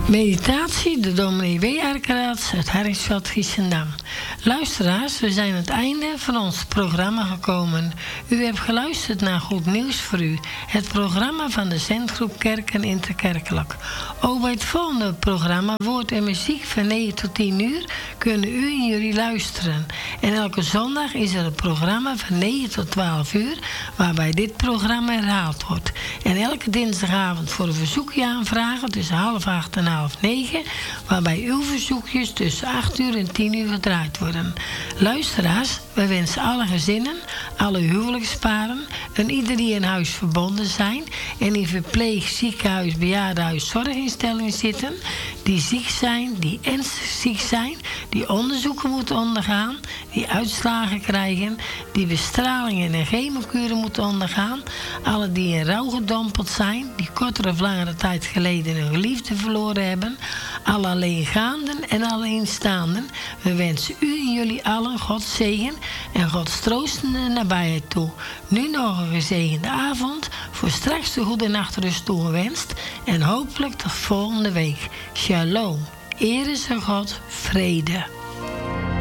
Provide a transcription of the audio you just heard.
Meditatie, de dominee W. Arkeraads uit Harringsveld, Giessendam. Luisteraars, we zijn aan het einde van ons programma gekomen. U hebt geluisterd naar Goed Nieuws voor U, het programma van de Zendgroep Kerken Interkerkelijk. Ook bij het volgende programma Woord en Muziek van 9 tot 10 uur kunnen u en jullie luisteren. En elke zondag is er een programma van 9 tot 12 uur waarbij dit programma herhaald wordt. En elke dinsdagavond voor een verzoekje aanvragen tussen 7:30 en 8:30, waarbij uw verzoekjes tussen 8 uur en 10 uur gedraaid worden. Luisteraars, wij wensen alle gezinnen, alle huwelijksparen en ieder die in huis verbonden zijn en in verpleeg, ziekenhuis, bejaardenhuis, zorginstellingen zitten, die ziek zijn, die ernstig ziek zijn, die onderzoeken moeten ondergaan, die uitslagen krijgen, die bestralingen en chemokuren moeten ondergaan, alle die in rouw gedompeld zijn, die kortere of langere tijd geleden een geliefde verloren hebben, alle alleengaanden en alleenstaanden. We wensen u en jullie allen Gods zegen en Gods troostende nabijheid toe. Nu nog een gezegende avond, voor straks de goede nachtrust toegewenst en hopelijk tot volgende week. Shalom. Ere zijn God, vrede.